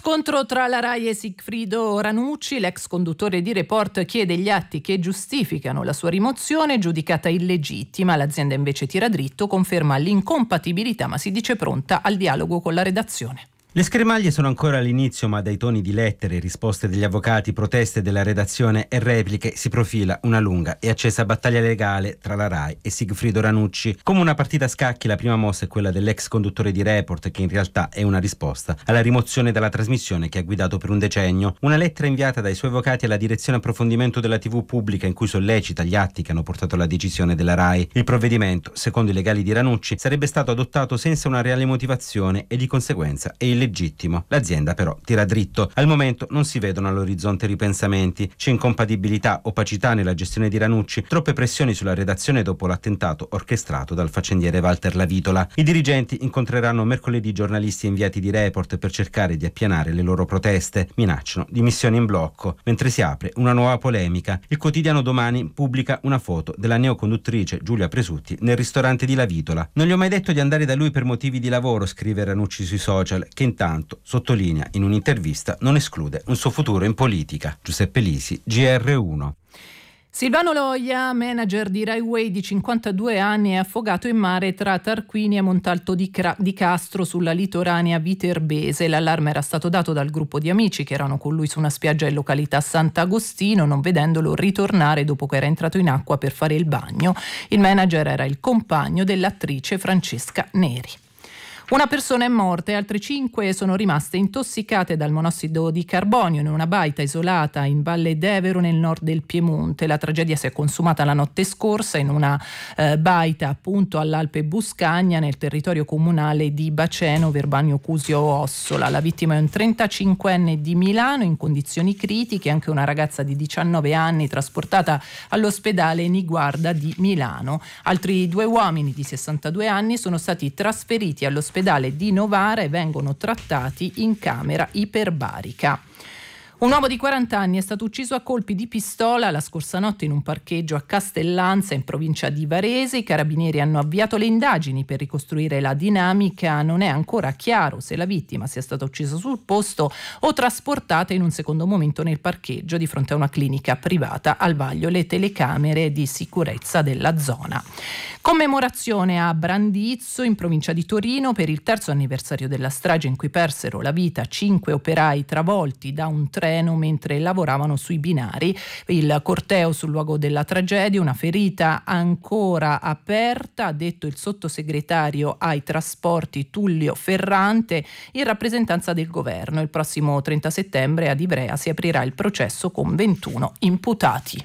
Scontro tra la Rai e Sigfrido Ranucci. L'ex conduttore di Report chiede gli atti che giustificano la sua rimozione, giudicata illegittima. L'azienda invece tira dritto, conferma l'incompatibilità, ma si dice pronta al dialogo con la redazione. Le schermaglie sono ancora all'inizio, ma dai toni di lettere, risposte degli avvocati, proteste della redazione e repliche si profila una lunga e accesa battaglia legale tra la Rai e Sigfrido Ranucci. Come una partita a scacchi, la prima mossa è quella dell'ex conduttore di Report, che in realtà è una risposta alla rimozione dalla trasmissione che ha guidato per un decennio. Una lettera inviata dai suoi avvocati alla direzione approfondimento della TV pubblica in cui sollecita gli atti che hanno portato alla decisione della Rai. Il provvedimento, secondo i legali di Ranucci, sarebbe stato adottato senza una reale motivazione e di conseguenza è illegittimo. L'azienda però tira dritto. Al momento non si vedono all'orizzonte ripensamenti. C'è incompatibilità, opacità nella gestione di Ranucci, troppe pressioni sulla redazione dopo l'attentato orchestrato dal faccendiere Walter Lavitola. I dirigenti incontreranno mercoledì giornalisti e inviati di Report per cercare di appianare le loro proteste. Minacciano dimissioni in blocco. Mentre si apre una nuova polemica, il quotidiano Domani pubblica una foto della neoconduttrice Giulia Presutti nel ristorante di Lavitola. Non gli ho mai detto di andare da lui per motivi di lavoro, scrive Ranucci sui social, che intanto sottolinea in un'intervista non esclude un suo futuro in politica. Giuseppe Lisi, GR1. Silvano Loia, manager di Rai Way di 52 anni, è affogato in mare tra Tarquinia e Montalto di Castro sulla litoranea viterbese. L'allarme era stato dato dal gruppo di amici che erano con lui su una spiaggia in località Sant'Agostino, non vedendolo ritornare dopo che era entrato in acqua per fare il bagno. Il manager era il compagno dell'attrice Francesca Neri. Una persona è morta e altre 5 sono rimaste intossicate dal monossido di carbonio in una baita isolata in Valle d'Evero nel nord del Piemonte. La tragedia si è consumata la notte scorsa in una baita appunto all'Alpe Buscagna nel territorio comunale di Baceno, Verbanio Cusio Ossola. La vittima è un 35enne di Milano in condizioni critiche, anche una ragazza di 19 anni trasportata all'ospedale Niguarda di Milano. Altri 2 uomini di 62 anni sono stati trasferiti all'ospedale di Novara e vengono trattati in camera iperbarica. Un uomo di 40 anni è stato ucciso a colpi di pistola la scorsa notte in un parcheggio a Castellanza, in provincia di Varese. I carabinieri hanno avviato le indagini per ricostruire la dinamica. Non è ancora chiaro se la vittima sia stata uccisa sul posto o trasportata in un secondo momento nel parcheggio di fronte a una clinica privata. Al vaglio le telecamere di sicurezza della zona. Commemorazione a Brandizzo, in provincia di Torino, per il 3° anniversario della strage in cui persero la vita 5 operai travolti da un treno mentre lavoravano sui binari. Il corteo sul luogo della tragedia, una ferita ancora aperta, ha detto il sottosegretario ai trasporti Tullio Ferrante in rappresentanza del governo. Il prossimo 30 settembre ad Ivrea si aprirà il processo con 21 imputati.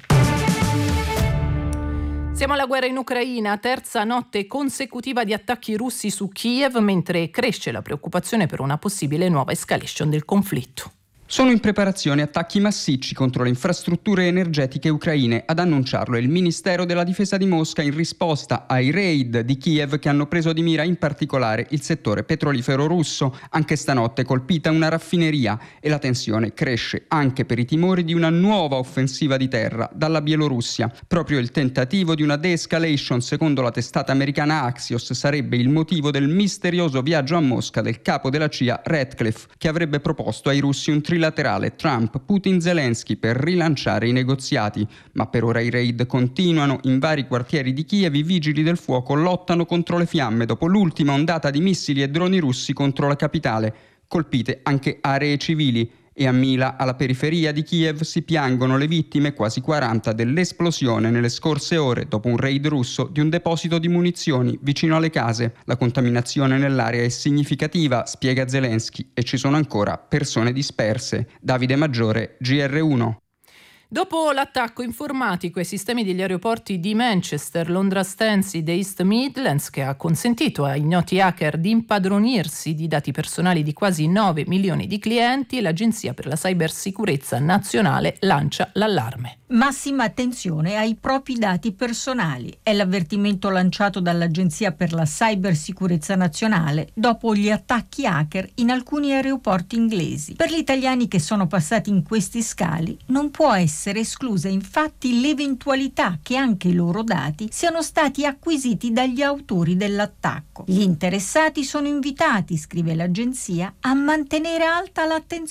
Siamo alla guerra in Ucraina, terza notte consecutiva di attacchi russi su Kiev, mentre cresce la preoccupazione per una possibile nuova escalation del conflitto. Sono in preparazione attacchi massicci contro le infrastrutture energetiche ucraine. Ad annunciarlo è il Ministero della Difesa di Mosca in risposta ai raid di Kiev che hanno preso di mira in particolare il settore petrolifero russo. Anche stanotte colpita una raffineria e la tensione cresce anche per i timori di una nuova offensiva di terra dalla Bielorussia. Proprio il tentativo di una de-escalation, secondo la testata americana Axios, sarebbe il motivo del misterioso viaggio a Mosca del capo della CIA Ratcliffe, che avrebbe proposto ai russi un trilaterale Trump-Putin-Zelensky per rilanciare i negoziati. Ma per ora i raid continuano. In vari quartieri di Kiev i vigili del fuoco lottano contro le fiamme dopo l'ultima ondata di missili e droni russi contro la capitale. Colpite anche aree civili. E a Mila, alla periferia di Kiev, si piangono le vittime, quasi 40, dell'esplosione nelle scorse ore dopo un raid russo di un deposito di munizioni vicino alle case. La contaminazione nell'area è significativa, spiega Zelensky, e ci sono ancora persone disperse. Davide Maggiore, GR1. Dopo l'attacco informatico ai sistemi degli aeroporti di Manchester, Londra Stansted e East Midlands, che ha consentito ai noti hacker di impadronirsi di dati personali di quasi 9 milioni di clienti, l'Agenzia per la Cybersicurezza Nazionale lancia l'allarme. Massima attenzione ai propri dati personali. È l'avvertimento lanciato dall'Agenzia per la Cybersicurezza Nazionale dopo gli attacchi hacker in alcuni aeroporti inglesi. Per gli italiani che sono passati in questi scali non può essere esclusa infatti l'eventualità che anche i loro dati siano stati acquisiti dagli autori dell'attacco. Gli interessati sono invitati, scrive l'agenzia, a mantenere alta l'attenzione